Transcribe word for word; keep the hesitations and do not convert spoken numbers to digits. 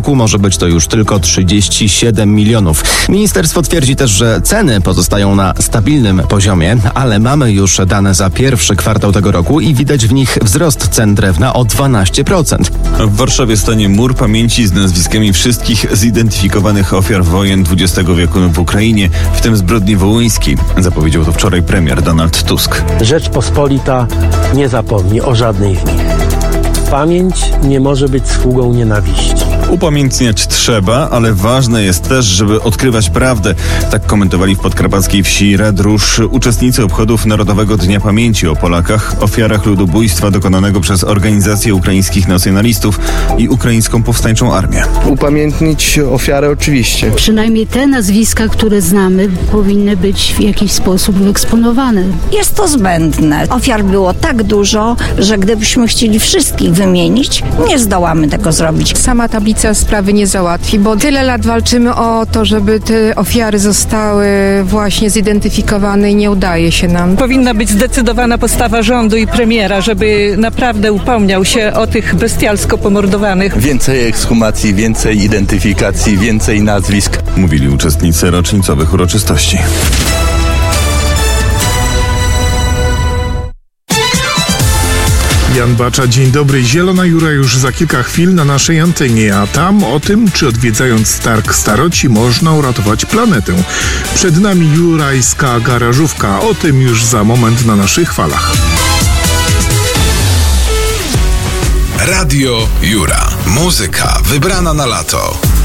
roku może być to już tylko trzydzieści siedem milionów. Ministerstwo twierdzi też, że ceny pozostają na stabilnym poziomie, ale mamy już dane za pierwszy kwartał tego roku i widać w nich wzrost cen drewna o dwanaście procent. W Warszawie stanie mur pamięci z nazwiskami wszystkich zidentyfikowanych ofiar wojen dwudziestego wieku w Ukrainie, w tym zbrodni wołyńskiej. Zapowiedział to wczoraj premier Donald Tusk. Rzeczpospolita nie zapomni o żadnej z nich. Pamięć nie może być sługą nienawiści. Upamiętniać trzeba, ale ważne jest też, żeby odkrywać prawdę. Tak komentowali w podkarpackiej wsi Redrusz uczestnicy obchodów Narodowego Dnia Pamięci o Polakach, ofiarach ludobójstwa dokonanego przez organizację ukraińskich nacjonalistów i ukraińską powstańczą armię. Upamiętnić ofiarę oczywiście. Przynajmniej te nazwiska, które znamy, powinny być w jakiś sposób wyeksponowane. Jest to zbędne. Ofiar było tak dużo, że gdybyśmy chcieli wszystkich wymienić, nie zdołamy tego zrobić. Sama tablica sprawy nie załatwi, bo tyle lat walczymy o to, żeby te ofiary zostały właśnie zidentyfikowane i nie udaje się nam. Powinna być zdecydowana postawa rządu i premiera, żeby naprawdę upomniał się o tych bestialsko pomordowanych. Więcej ekshumacji, więcej identyfikacji, więcej nazwisk. Mówili uczestnicy rocznicowych uroczystości. Jan Bacza, dzień dobry. Zielona Jura już za kilka chwil na naszej antenie, a tam o tym, czy odwiedzając targ staroci można uratować planetę. Przed nami jurajska garażówka, o tym już za moment na naszych falach. Radio Jura. Muzyka wybrana na lato.